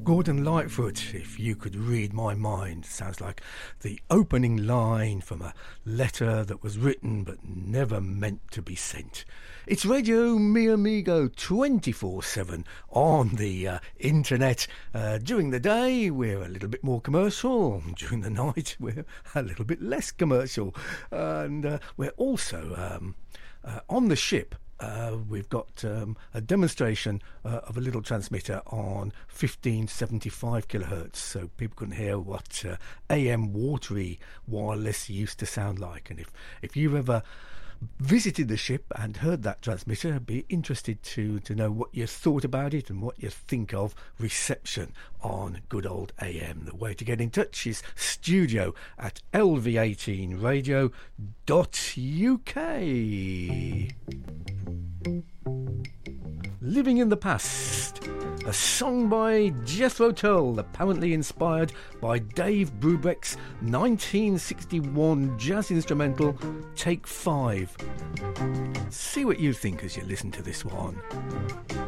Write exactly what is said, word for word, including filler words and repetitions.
Gordon Lightfoot, If You Could Read My Mind, sounds like the opening line from a letter that was written but never meant to be sent. It's Radio Mi Amigo twenty-four seven on the uh, internet. Uh, during the day, we're a little bit more commercial. During the night, we're a little bit less commercial. And uh, we're also um, uh, on the ship. Uh, we've got um, a demonstration uh, of a little transmitter on fifteen seventy-five kilohertz, so people can hear what uh, A M watery wireless used to sound like. And if, if you've ever visited the ship and heard that transmitter, I'd be interested to, to know what you thought about it and what you think of reception on good old A M. The way to get in touch is studio at L V eighteen radio dot U K. Living in the Past, a song by Jethro Tull, apparently inspired by Dave Brubeck's nineteen sixty-one jazz instrumental Take Five. See what you think as you listen to this one.